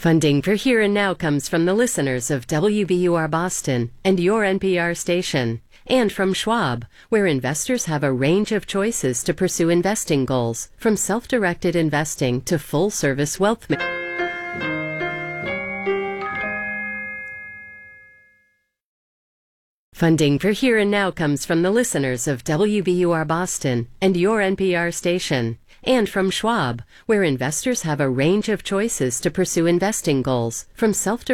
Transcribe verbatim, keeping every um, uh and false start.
Funding for Here and Now comes from the listeners of W B U R Boston and your N P R station, and from Schwab, where investors have a range of choices to pursue investing goals, from self-directed investing to full-service wealth management. Funding for Here and Now comes from the listeners of W B U R Boston and your N P R station, and from Schwab, where investors have a range of choices to pursue investing goals, from self